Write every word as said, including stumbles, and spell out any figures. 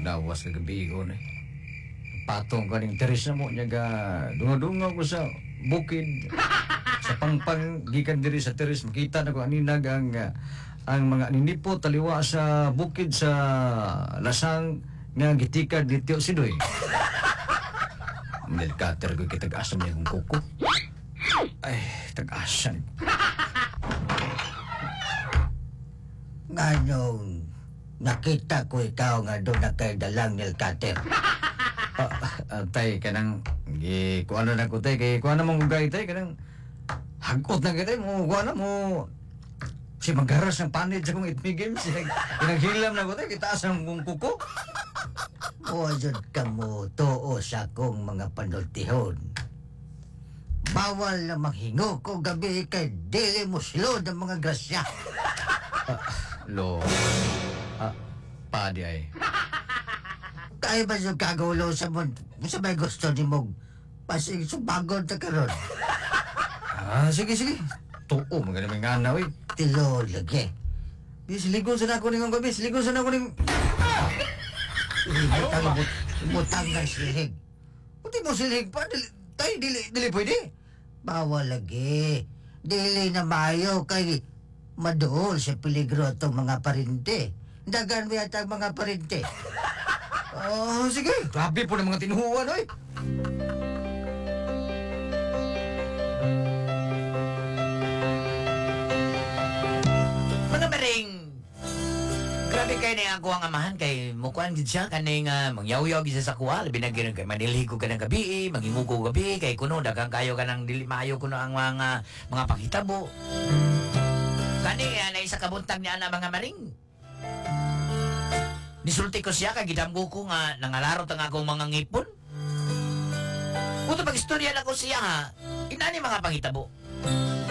lawas na gabi ko na. Patong ka ning teres na mo niya ga dunga-dunga ko sa bukid. Sa pangpang gikan diri sa teres makita na ko aninag ang ah, ang mga ninipo taliwa sa bukid sa lasang nga gitikad dito si Doy. Nilkater ko kitag-asam niya kong kuko. Ay, tag-asan. Nganong nakita ko ikaw nga doon na kay dalang nilkater. Ah, ah, tay, kanang, gi, kung ano na ko, tay, kay, kung ano mong ugay, tay, kanang, hagot na kita, mo, kung ano mo, si magaras ng panit sa kong itmi games, pinaghilam na ko, tay, kitaas ang mong kuko. Muwajod ka mo tuo sa akong mga panultihon. Bawal na manghingo ko gabi kay dili mo silod ang mga grasya. Lo, ah, padi ay. Kaya ba yung kagulo sa mo sa may gusto ni mong pasig subagon na karon? Ah, sige, sige. Tuo, maganda may ngana, oy. Tilo lagi. Di, siligo sa na ako ning gabi, siligo sa na ako ning... Butang mo, butang ng silhig. Puti mo silig pa, dili, tay, dili, dili pwede. Bawal lagi. Dili na mayo kay maduol sa peligro itong mga parinte. Dagan mo yata ang mga parinte. Ah, sige. Grabe po ng mga tinuhuan, oy. Mga maring, grabe kayo na ako ang amahan kay mukuan gid siya kaning uh, mangyaw-yaw gid siya sa kuha labi na gid kay manilhigo ka ng gabi mangingugo gabi kay kuno daghang kayo ka ng dili maayo kuno ang mga mga panghitabo kani uh, na isa kabuntag niya na mga maring nisulti ko siya kay gidamgo ko nga nangalarot ang akong mga ngipon. Kuto pag istorya na ko siya ha, inani mga panghitabo.